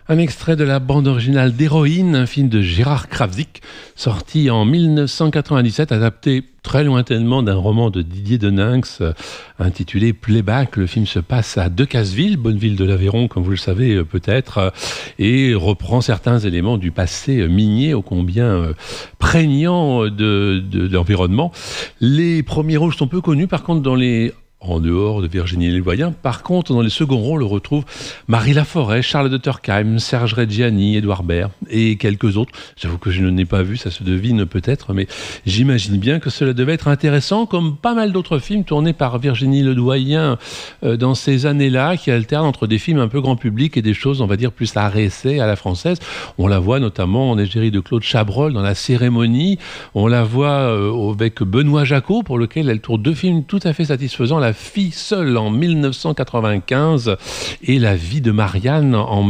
Un extrait de la bande originale d'Héroïne, un film de Gérard Krawczyk, sorti en 1997, adapté très lointainement d'un roman de Didier Deninx intitulé Playback. Le film se passe à Decazeville, bonne ville de l'Aveyron, comme vous le savez peut-être, et reprend certains éléments du passé minier ô combien prégnant de l'environnement. Les premiers rôles sont peu connus, par contre, en dehors de Virginie Ledoyen. Par contre, dans les seconds rôles, on retrouve Marie Laforêt, Charles de Turckheim, Serge Reggiani, Édouard Baird et quelques autres. J'avoue que je ne l'ai pas vu, ça se devine peut-être, mais j'imagine bien que cela devait être intéressant, comme pas mal d'autres films tournés par Virginie Ledoyen dans ces années-là, qui alternent entre des films un peu grand public et des choses, on va dire, plus à réessai, à la française. On la voit notamment en égérie de Claude Chabrol dans La Cérémonie. On la voit avec Benoît Jacot, pour lequel elle tourne deux films tout à fait satisfaisants. La fille seule en 1995 et La vie de Marianne en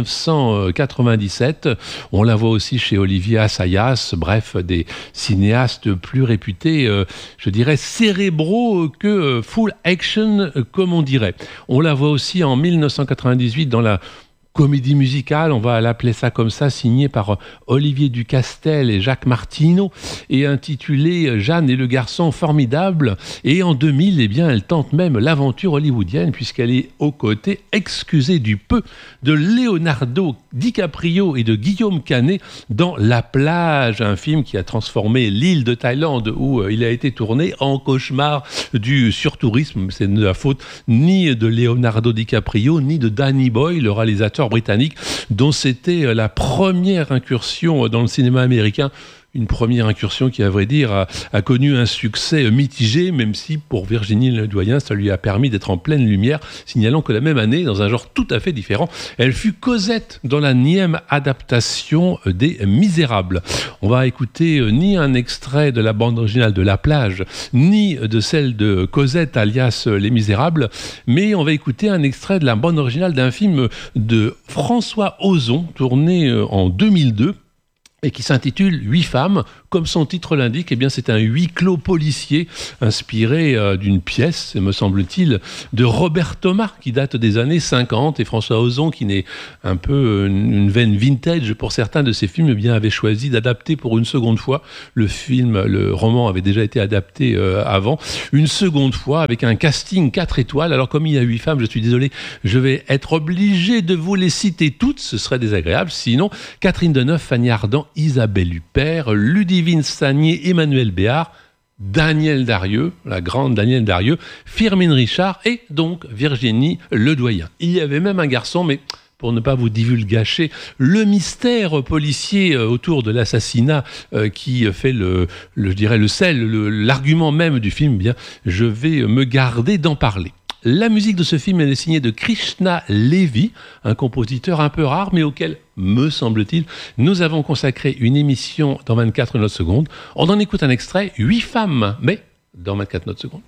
1997. On la voit aussi chez Olivier Assayas, bref, des cinéastes plus réputés, je dirais cérébraux que full action, comme on dirait. On la voit aussi en 1998 dans la comédie musicale, on va l'appeler ça comme ça, signée par Olivier Ducastel et Jacques Martineau, et intitulée Jeanne et le garçon formidable. Et en 2000, elle tente même l'aventure hollywoodienne, puisqu'elle est aux côtés, excusez du peu, de Leonardo DiCaprio et de Guillaume Canet dans La Plage, un film qui a transformé l'île de Thaïlande où il a été tourné en cauchemar du surtourisme. C'est de la faute ni de Leonardo DiCaprio, ni de Danny Boyle, le réalisateur britannique, dont c'était la première incursion dans le cinéma américain. Une première incursion qui, à vrai dire, a connu un succès mitigé, même si pour Virginie Ledoyen, ça lui a permis d'être en pleine lumière, signalant que la même année, dans un genre tout à fait différent, elle fut Cosette dans la 9e adaptation des Misérables. On va écouter ni un extrait de la bande originale de La Plage, ni de celle de Cosette alias Les Misérables, mais on va écouter un extrait de la bande originale d'un film de François Ozon, tourné en 2002, et qui s'intitule 8 femmes. Comme son titre l'indique, c'est un huis clos policier inspiré d'une pièce, me semble-t-il, de Robert Thomas, qui date des années 50, et François Ozon, qui n'est un peu une veine vintage pour certains de ses films, avait choisi d'adapter pour une seconde fois le roman avait déjà été adapté avant, une seconde fois avec un casting 4 étoiles. Alors comme il y a 8 femmes, je suis désolé, je vais être obligé de vous les citer toutes, ce serait désagréable, sinon Catherine Deneuve, Fanny Ardant, Isabelle Huppert, Ludivine Sagné, Emmanuel Béard, Daniel Darieux, la grande Daniel Darieux, Firmin Richard et donc Virginie Ledoyen. Il y avait même un garçon, mais pour ne pas vous divulgacher le mystère policier autour de l'assassinat qui fait l'argument même du film, je vais me garder d'en parler. La musique de ce film est signée de Krishna Levy, un compositeur un peu rare, mais auquel, me semble-t-il, nous avons consacré une émission dans 24 notes secondes. On en écoute un extrait, 8 femmes, mais dans 24 notes secondes.